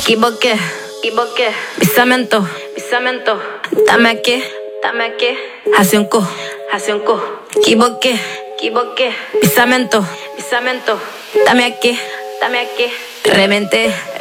equivoqué. Pisamento. Dame aquí. Hace un cu. Equivoqué. Pisamento. Dame aquí. Reventé.